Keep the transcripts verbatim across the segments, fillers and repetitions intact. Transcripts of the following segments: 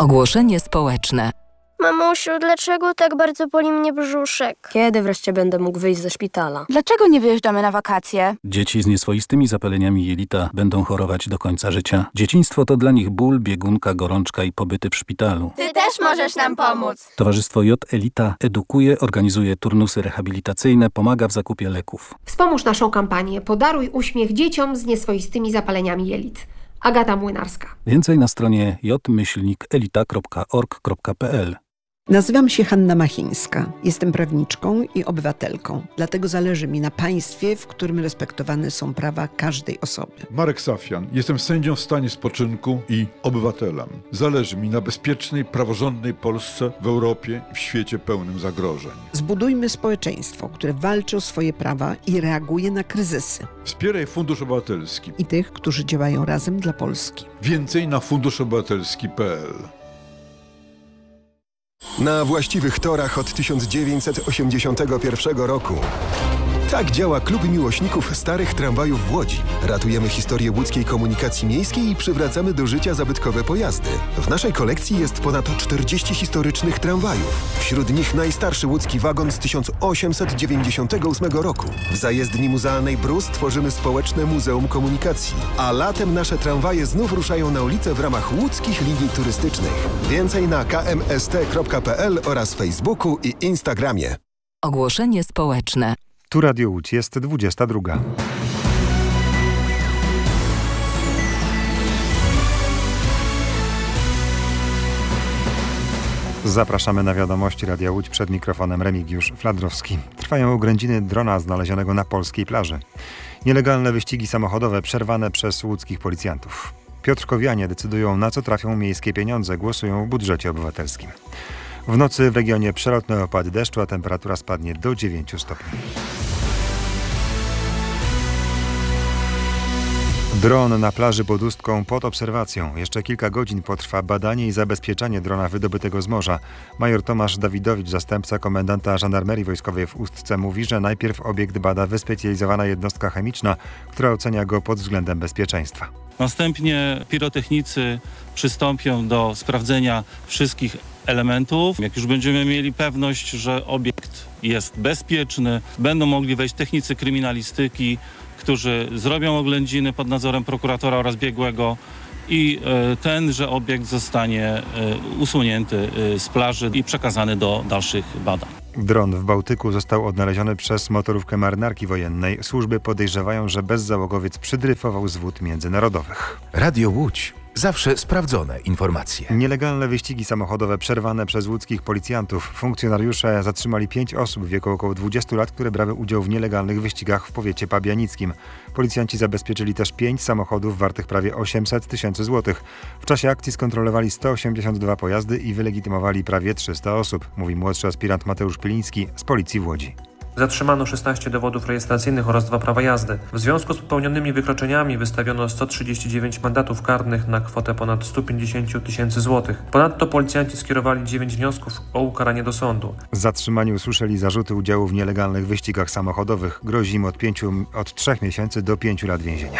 Ogłoszenie społeczne. Mamusiu, dlaczego tak bardzo boli mnie brzuszek? Kiedy wreszcie będę mógł wyjść ze szpitala? Dlaczego nie wyjeżdżamy na wakacje? Dzieci z nieswoistymi zapaleniami jelita będą chorować do końca życia. Dzieciństwo to dla nich ból, biegunka, gorączka i pobyty w szpitalu. Ty też możesz nam pomóc. Towarzystwo J Elita edukuje, organizuje turnusy rehabilitacyjne, pomaga w zakupie leków. Wspomóż naszą kampanię Podaruj uśmiech dzieciom z nieswoistymi zapaleniami jelit. Agata Młynarska. Więcej na stronie j myślnik elita kropka org kropka p l. Nazywam się Hanna Machińska. Jestem prawniczką i obywatelką. Dlatego zależy mi na państwie, w którym respektowane są prawa każdej osoby. Marek Safian. Jestem sędzią w stanie spoczynku i obywatelem. Zależy mi na bezpiecznej, praworządnej Polsce w Europie i w świecie pełnym zagrożeń. Zbudujmy społeczeństwo, które walczy o swoje prawa i reaguje na kryzysy. Wspieraj Fundusz Obywatelski I tych, którzy działają razem dla Polski. Więcej na fundusz obywatelski kropka p l. Na właściwych torach od tysiąc dziewięćset osiemdziesiątego pierwszego roku. Tak działa Klub Miłośników Starych Tramwajów w Łodzi. Ratujemy historię łódzkiej komunikacji miejskiej i przywracamy do życia zabytkowe pojazdy. W naszej kolekcji jest ponad czterdzieści historycznych tramwajów. Wśród nich najstarszy łódzki wagon z tysiąc osiemset dziewięćdziesiątego ósmego roku. W zajezdni muzealnej Brus tworzymy społeczne Muzeum Komunikacji. A latem nasze tramwaje znów ruszają na ulicę w ramach łódzkich linii turystycznych. Więcej na k m s t kropka p l oraz Facebooku i Instagramie. Ogłoszenie społeczne. Tu Radio Łódź, jest dwudziesta druga. Zapraszamy na wiadomości Radia Łódź, przed mikrofonem Remigiusz Fladrowski. Trwają oględziny drona znalezionego na polskiej plaży. Nielegalne wyścigi samochodowe przerwane przez łódzkich policjantów. Piotrkowianie decydują, na co trafią miejskie pieniądze, głosują w budżecie obywatelskim. W nocy w regionie przelotne opady deszczu, a temperatura spadnie do dziewięciu stopni. Dron na plaży pod Ustką pod obserwacją. Jeszcze kilka godzin potrwa badanie i zabezpieczanie drona wydobytego z morza. Major Tomasz Dawidowicz, zastępca komendanta Żandarmerii Wojskowej w Ustce, mówi, że najpierw obiekt bada wyspecjalizowana jednostka chemiczna, która ocenia go pod względem bezpieczeństwa. Następnie pirotechnicy przystąpią do sprawdzenia wszystkich elementów. Jak już będziemy mieli pewność, że obiekt jest bezpieczny, będą mogli wejść technicy kryminalistyki, którzy zrobią oględziny pod nadzorem prokuratora oraz biegłego i tenże obiekt zostanie usunięty z plaży i przekazany do dalszych badań. Dron w Bałtyku został odnaleziony przez motorówkę marynarki wojennej. Służby podejrzewają, że bezzałogowiec przydryfował z wód międzynarodowych. Radio Łódź. Zawsze sprawdzone informacje. Nielegalne wyścigi samochodowe przerwane przez łódzkich policjantów. Funkcjonariusze zatrzymali pięć osób w wieku około dwudziestu lat, które brały udział w nielegalnych wyścigach w powiecie pabianickim. Policjanci zabezpieczyli też pięć samochodów wartych prawie osiemset tysięcy złotych. W czasie akcji skontrolowali sto osiemdziesiąt dwa pojazdy i wylegitymowali prawie trzysta osób, mówi młodszy aspirant Mateusz Piliński z Policji w Łodzi. Zatrzymano szesnaście dowodów rejestracyjnych oraz dwa prawa jazdy. W związku z popełnionymi wykroczeniami wystawiono sto trzydzieści dziewięć mandatów karnych na kwotę ponad sto pięćdziesiąt tysięcy złotych. Ponadto policjanci skierowali dziewięć wniosków o ukaranie do sądu. Zatrzymani usłyszeli zarzuty udziału w nielegalnych wyścigach samochodowych. Grozi im od, pięciu, od trzech miesięcy do pięciu lat więzienia.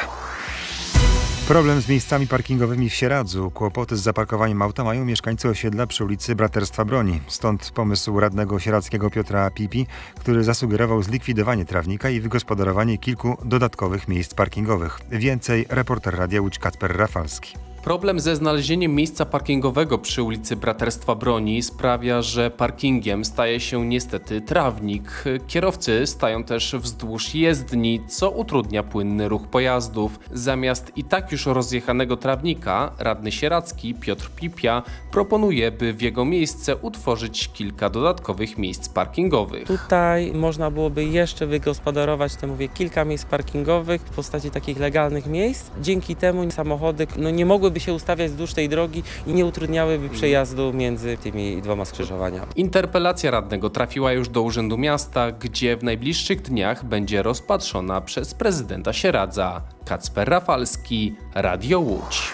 Problem z miejscami parkingowymi w Sieradzu. Kłopoty z zaparkowaniem auta mają mieszkańcy osiedla przy ulicy Braterstwa Broni. Stąd pomysł radnego sieradzkiego Piotra Pipi, który zasugerował zlikwidowanie trawnika i wygospodarowanie kilku dodatkowych miejsc parkingowych. Więcej reporter Radia Łódź Kacper Rafalski. Problem ze znalezieniem miejsca parkingowego przy ulicy Braterstwa Broni sprawia, że parkingiem staje się niestety trawnik. Kierowcy stają też wzdłuż jezdni, co utrudnia płynny ruch pojazdów. Zamiast i tak już rozjechanego trawnika, radny sieradzki Piotr Pipia proponuje, by w jego miejsce utworzyć kilka dodatkowych miejsc parkingowych. Tutaj można byłoby jeszcze wygospodarować, to mówię, kilka miejsc parkingowych w postaci takich legalnych miejsc. Dzięki temu samochody no, nie mogły by się ustawiać wzdłuż tej drogi i nie utrudniałyby przejazdu między tymi dwoma skrzyżowaniami. Interpelacja radnego trafiła już do Urzędu Miasta, gdzie w najbliższych dniach będzie rozpatrzona przez prezydenta Sieradza. Kacper Rafalski, Radio Łódź.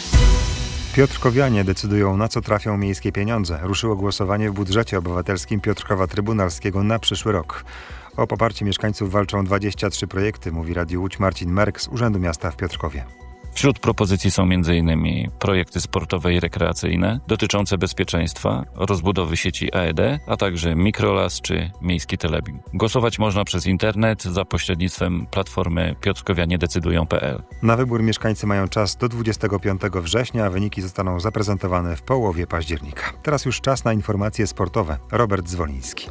Piotrkowianie decydują, na co trafią miejskie pieniądze. Ruszyło głosowanie w budżecie obywatelskim Piotrkowa Trybunalskiego na przyszły rok. O poparcie mieszkańców walczą dwadzieścia trzy projekty, mówi Radio Łódź Marcin Merk z Urzędu Miasta w Piotrkowie. Wśród propozycji są między innymi projekty sportowe i rekreacyjne dotyczące bezpieczeństwa, rozbudowy sieci A E D, a także mikrolas czy miejski telebim. Głosować można przez internet za pośrednictwem platformy piotrkowianie decydują kropka p l. Na wybór mieszkańcy mają czas do dwudziestego piątego września, a wyniki zostaną zaprezentowane w połowie października. Teraz już czas na informacje sportowe. Robert Zwoliński.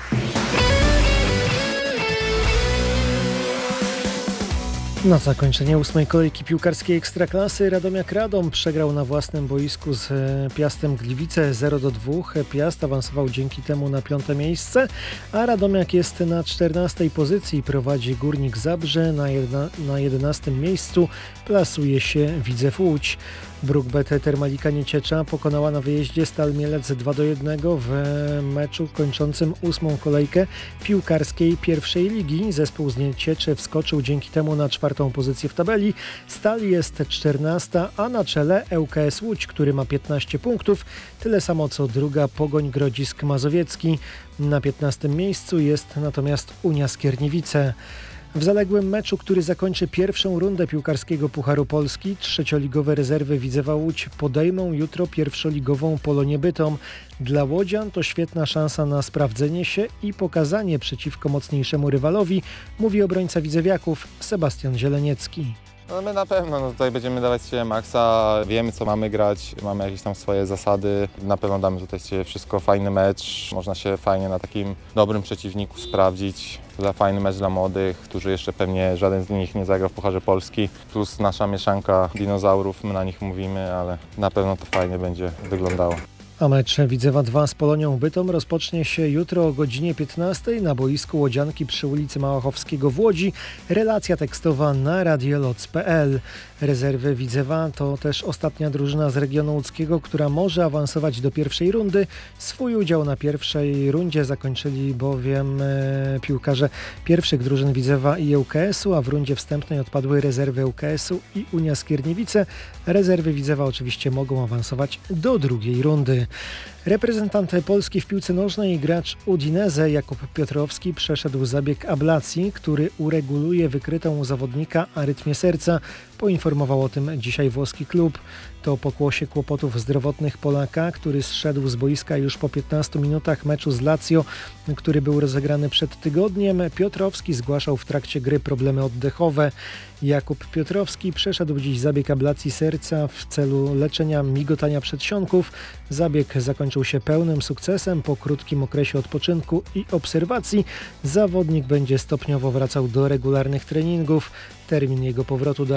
Na zakończenie ósmej kolejki piłkarskiej Ekstraklasy Radomiak Radom przegrał na własnym boisku z Piastem Gliwice zero do dwóch. Piast awansował dzięki temu na piąte miejsce, a Radomiak jest na czternastej pozycji. Prowadzi Górnik Zabrze, na, jedna, na jedenastym miejscu plasuje się Widzew Łódź. Brukbet Termalika Nieciecza pokonała na wyjeździe Stal Mielec dwa do jednego w meczu kończącym ósmą kolejkę piłkarskiej pierwszej ligi. Zespół z Niecieczy wskoczył dzięki temu na czwartą pozycję w tabeli. Stal jest czternasta, a na czele L K S Łódź, który ma piętnaście punktów, tyle samo co druga Pogoń Grodzisk Mazowiecki. Na piętnastym miejscu jest natomiast Unia Skierniewice. W zaległym meczu, który zakończy pierwszą rundę piłkarskiego Pucharu Polski, trzecioligowe rezerwy Widzewa Łódź podejmą jutro pierwszoligową Polonię Bytom. Dla łodzian to świetna szansa na sprawdzenie się i pokazanie przeciwko mocniejszemu rywalowi, mówi obrońca widzewiaków Sebastian Zieleniecki. No my na pewno no tutaj będziemy dawać z siebie maksa, wiemy co mamy grać, mamy jakieś tam swoje zasady. Na pewno damy tutaj z siebie wszystko, fajny mecz, można się fajnie na takim dobrym przeciwniku sprawdzić. Za fajny mecz dla młodych, którzy jeszcze pewnie żaden z nich nie zagrał w Pucharze Polski. Plus nasza mieszanka dinozaurów, my na nich mówimy, ale na pewno to fajnie będzie wyglądało. A mecz Widzewa dwa z Polonią Bytom rozpocznie się jutro o godzinie piętnastej na boisku Łodzianki przy ulicy Małachowskiego w Łodzi. Relacja tekstowa na radioloc kropka p l. Rezerwy Widzewa to też ostatnia drużyna z regionu łódzkiego, która może awansować do pierwszej rundy. Swój udział na pierwszej rundzie zakończyli bowiem e, piłkarze pierwszych drużyn Widzewa i L K S u, a w rundzie wstępnej odpadły rezerwy L K S u i Unia Skierniewice. Rezerwy Widzewa oczywiście mogą awansować do drugiej rundy. Reprezentant Polski w piłce nożnej, gracz Udinese Jakub Piotrowski przeszedł zabieg ablacji, który ureguluje wykrytą u zawodnika arytmię serca. Poinformował o tym dzisiaj włoski klub. To pokłosie kłopotów zdrowotnych Polaka, który zszedł z boiska już po piętnastu minutach meczu z Lazio, który był rozegrany przed tygodniem. Piotrowski zgłaszał w trakcie gry problemy oddechowe. Jakub Piotrowski przeszedł dziś zabieg ablacji serca w celu leczenia migotania przedsionków. Zabieg zakończył się pełnym sukcesem. Po krótkim okresie odpoczynku i obserwacji zawodnik będzie stopniowo wracał do regularnych treningów. Termin jego powrotu do